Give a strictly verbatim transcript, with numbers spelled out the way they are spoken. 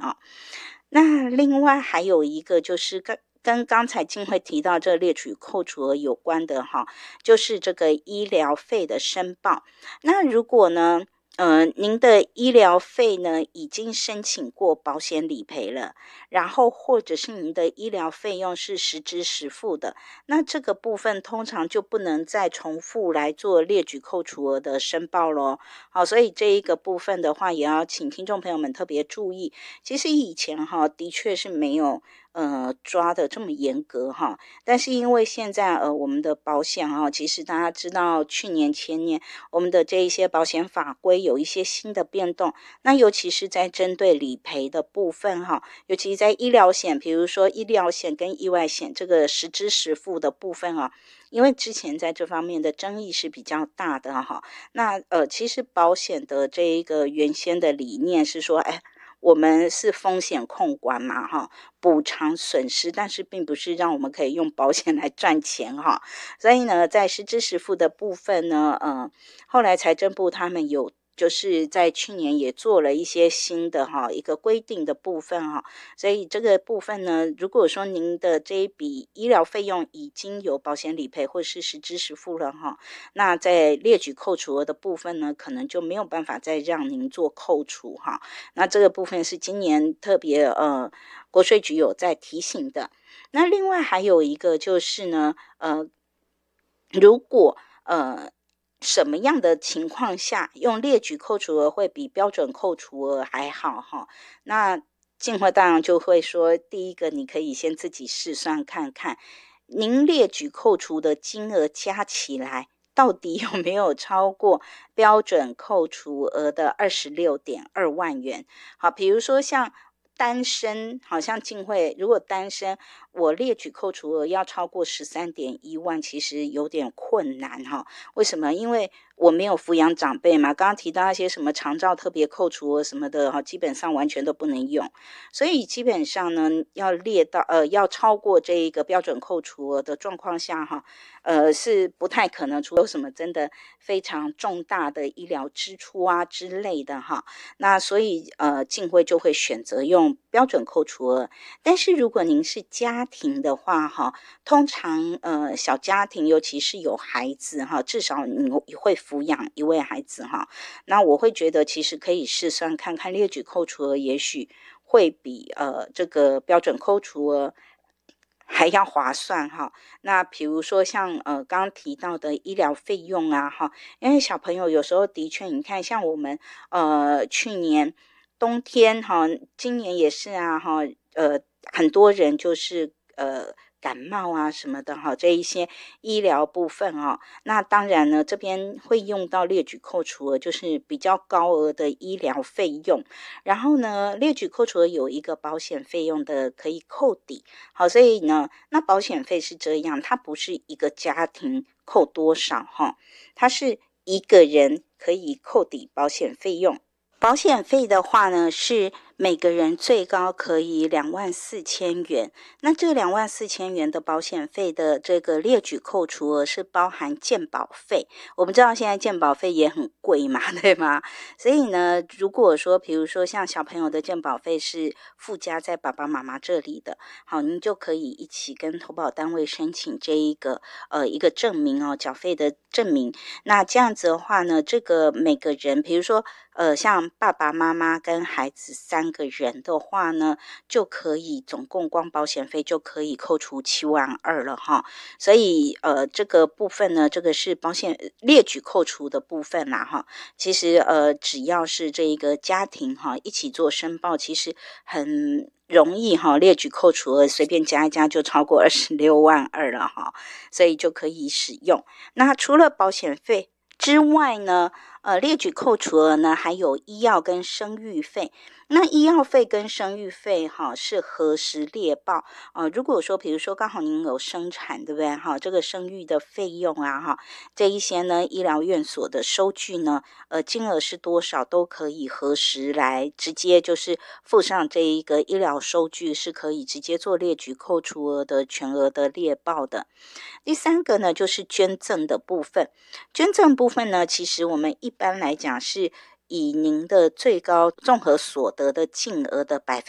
啊。那另外还有一个就是跟跟刚才静慧提到这列举扣除额有关的哈，就是这个医疗费的申报。那如果呢呃，您的医疗费呢已经申请过保险理赔了，然后或者是您的医疗费用是实支实付的，那这个部分通常就不能再重复来做列举扣除额的申报咯。好，所以这一个部分的话也要请听众朋友们特别注意。其实以前哈的确是没有呃抓的这么严格哈，但是因为现在呃我们的保险哈，其实大家知道去年前年我们的这一些保险法规有一些新的变动，那尤其是在针对理赔的部分哈，尤其在医疗险，比如说医疗险跟意外险这个实支实付的部分啊，因为之前在这方面的争议是比较大的哈。那呃其实保险的这一个原先的理念是说，哎，我们是风险控管嘛哈，补偿损失，但是并不是让我们可以用保险来赚钱哈。所以呢在实支实付的部分呢呃后来财政部他们有就是在去年也做了一些新的哈一个规定的部分哈，所以这个部分呢，如果说您的这一笔医疗费用已经有保险理赔或是实支实付了哈，那在列举扣除额的部分呢，可能就没有办法再让您做扣除哈。那这个部分是今年特别呃国税局有在提醒的。那另外还有一个就是呢呃如果呃什么样的情况下用列举扣除额会比标准扣除额还好哈？那静慧当然就会说，第一个你可以先自己试算看看，您列举扣除的金额加起来到底有没有超过标准扣除额的 二十六点二万元。好，比如说像单身，好像静慧如果单身我列举扣除额要超过 十三点一万，其实有点困难哈。为什么？因为我没有抚养长辈嘛，刚刚提到一些什么长照特别扣除额什么的哈，基本上完全都不能用。所以基本上呢要列到呃要超过这一个标准扣除额的状况下哈，呃是不太可能，除了有什么真的非常重大的医疗支出啊之类的哈。那所以呃静慧就会选择用标准扣除额。但是如果您是家庭的话哈，通常呃小家庭尤其是有孩子哈，至少你会抚养一位孩子哈，那我会觉得其实可以试算看看列举扣除额也许会比呃这个标准扣除额还要划算哈。那比如说像呃刚刚提到的医疗费用啊哈，因为小朋友有时候的确你看像我们呃去年冬天哈，今年也是啊哈，呃很多人就是呃感冒啊什么的哈，这一些医疗部分哦，那当然呢这边会用到列举扣除额，就是比较高额的医疗费用。然后呢列举扣除额有一个保险费用的可以扣抵。好，所以呢那保险费是这样，它不是一个家庭扣多少哈，它是一个人可以扣抵保险费用。保险费的话呢是每个人最高可以两万四千元，那这两万四千元的保险费的这个列举扣除额是包含健保费。我们知道现在健保费也很贵嘛，对吗？所以呢如果说比如说像小朋友的健保费是附加在爸爸妈妈这里的，好，您就可以一起跟投保单位申请这一个呃一个证明哦，缴费的证明。那这样子的话呢，这个每个人比如说呃像爸爸妈妈跟孩子三个人的话呢，就可以总共光保险费就可以扣除七万二了哈。所以呃这个部分呢，这个是保险列举扣除的部分啦哈。其实呃只要是这一个家庭哈一起做申报，其实很容易哈，列举扣除额随便加一加就超过二十六万二了哈，所以就可以使用。那除了保险费之外呢，呃，列举扣除额呢还有医药跟生育费。那医药费跟生育费哈是核实列报。呃，如果说比如说刚好您有生产，对不对哈？这个生育的费用啊哈，这一些呢医疗院所的收据呢，呃，金额是多少都可以核实来直接就是附上这一个医疗收据，是可以直接做列举扣除额的全额的列报的。第三个呢就是捐赠的部分。捐赠部分呢，其实我们一般来讲是以您的最高综合所得的净额的百分